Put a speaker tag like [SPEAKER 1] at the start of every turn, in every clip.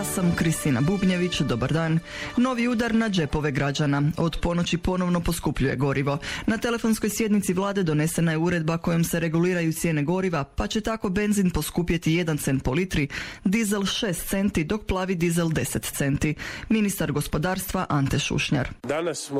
[SPEAKER 1] Ja sam Kristina Bubnjević, dobar dan. Novi udar na džepove građana. Od ponoći ponovno poskupljuje gorivo. Na telefonskoj sjednici vlade donesena je uredba kojom se reguliraju cijene goriva, pa će tako benzin poskupjeti 1 cent po litri, dizel 6 centi, dok plavi dizel 10 centi. Ministar gospodarstva Ante Šušnjar.
[SPEAKER 2] Danas smo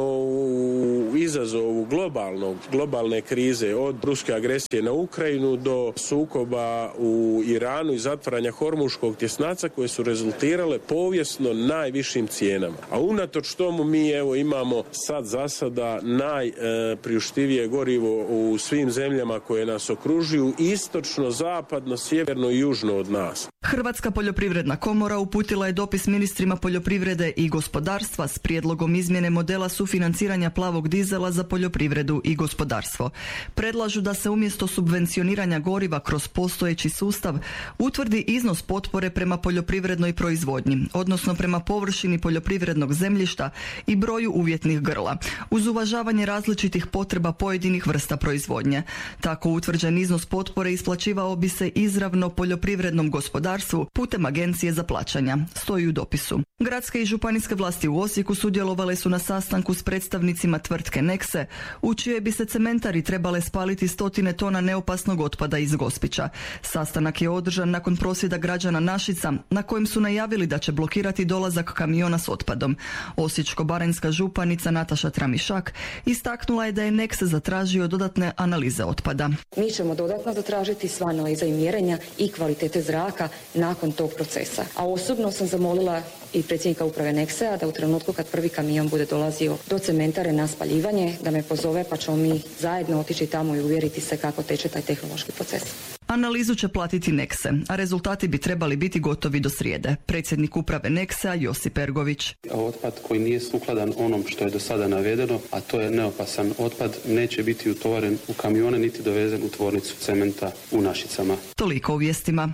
[SPEAKER 2] u izazovu globalne krize, od ruske agresije na Ukrajinu do sukoba u Iranu i zatvaranja Hormuškog tjesnaca, koje su rezultirale povijesno najvišim cijenama. A unatoč tomu mi imamo sad za sada najpriuštivije gorivo u svim zemljama koje nas okružuju, istočno, zapadno, sjeverno i južno od nas.
[SPEAKER 1] Hrvatska poljoprivredna komora uputila je dopis ministrima poljoprivrede i gospodarstva s prijedlogom izmjene modela sufinanciranja plavog dizela za poljoprivredu i gospodarstvo. Predlažu da se umjesto subvencioniranja goriva kroz postojeći sustav utvrdi iznos potpore prema poljoprivrednoj proizvodnji, odnosno prema površini poljoprivrednog zemljišta i broju uvjetnih grla, uz uvažavanje različitih potreba pojedinih vrsta proizvodnje. Tako utvrđen iznos potpore isplaćivao bi se izravno poljoprivrednom gospodarstvu putem agencije za plaćanja, stoji u dopisu. Gradske i županijske vlasti u Osijeku sudjelovale su na sastanku s predstavnicima tvrtke Nexe, u čijoj bi se cementari trebale spaliti 100 tona neopasnog otpada iz Gospića. Sastanak je održan nakon prosvjeda građana Našica, na kojem su najavili da će blokirati dolazak kamiona s otpadom. Osječko-baranjska županica Nataša Tramišak istaknula je da je Nexe zatražio dodatne analize otpada.
[SPEAKER 3] Mi ćemo dodatno zatražiti sva analiza i mjerenja i kvalitete zraka nakon tog procesa. A osobno sam zamolila i predsjednika uprave Nexea da u trenutku kad prvi kamion bude dolazio do cementare na spaljivanje, da me pozove, pa ćemo mi zajedno otići tamo i uvjeriti se kako teče taj tehnološki proces.
[SPEAKER 1] Analizu će platiti Nexe, a rezultati bi trebali biti gotovi do srijede. Predsjednik uprave Nexea Josip Ergović.
[SPEAKER 4] Otpad koji nije sukladan onom što je do sada navedeno, a to je neopasan otpad, neće biti utovaren u kamione niti dovezen u tvornicu cementa u Našicama.
[SPEAKER 1] Toliko u vijestima.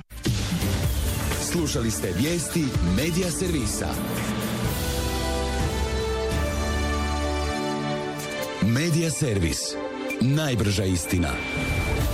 [SPEAKER 5] Slušali ste vijesti Medija servisa. Medija servis. Najbrža istina.